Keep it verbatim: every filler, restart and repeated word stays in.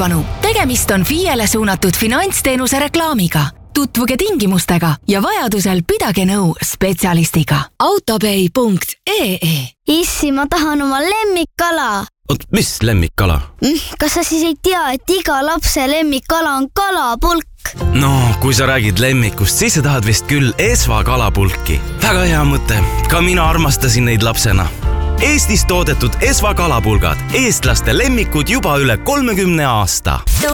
tähelepanu! Tegemist on F I E-le suunatud finantsteenuse reklaamiga. Tutvuge tingimustega ja vajadusel pidage nõu spetsialistiga. autopay punkt ee Issi, ma tahan oma lemmikkala! Oot, mis lemmikkala? Kas sa siis ei tea, et iga lapse lemmikkala on kalapulk? No, kui sa räägid lemmikust, siis sa tahad vist küll Esva kalapulki. Väga hea mõte. Ka mina armastasin neid lapsena. Eestis toodetud Esva kalapulgad. Eestlaste lemmikud juba üle kolmekümne aasta.